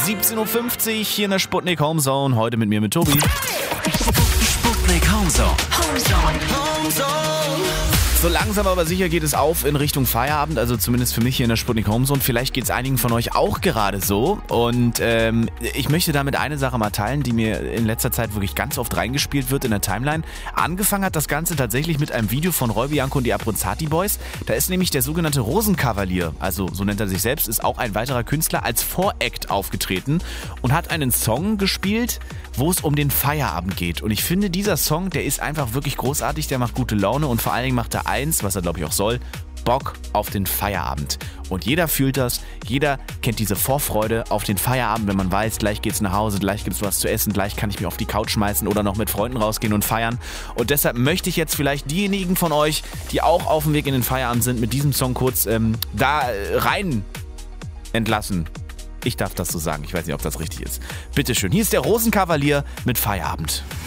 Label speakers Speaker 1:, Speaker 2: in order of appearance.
Speaker 1: 17.50 Uhr hier in der Sputnik Homezone. Heute mit mir, mit Tobi.
Speaker 2: Sputnik Homezone.
Speaker 1: So langsam aber sicher geht es auf in Richtung Feierabend, also zumindest für mich hier in der Sputnik Homezone. Vielleicht geht es einigen von euch auch gerade so. Und ich möchte damit eine Sache mal teilen, die mir in letzter Zeit wirklich ganz oft reingespielt wird in der Timeline. Angefangen hat das Ganze tatsächlich mit einem Video von Roy Bianco und die Abruzzati Boys. Da ist nämlich der sogenannte Rosenkavalier, also so nennt er sich selbst, ist auch ein weiterer Künstler, als Voract aufgetreten und hat einen Song gespielt, wo es um den Feierabend geht. Und ich finde, dieser Song, der ist einfach wirklich großartig, der macht gute Laune und vor allen Dingen macht er eins, was er glaube ich auch soll, Bock auf den Feierabend. Und jeder fühlt das, jeder kennt diese Vorfreude auf den Feierabend, wenn man weiß, gleich geht's nach Hause, gleich gibt's was zu essen, gleich kann ich mich auf die Couch schmeißen oder noch mit Freunden rausgehen und feiern. Und deshalb möchte ich jetzt vielleicht diejenigen von euch, die auch auf dem Weg in den Feierabend sind, mit diesem Song kurz da rein entlassen. Ich darf das so sagen, ich weiß nicht, ob das richtig ist. Bitteschön, hier ist der Rosenkavalier mit Feierabend.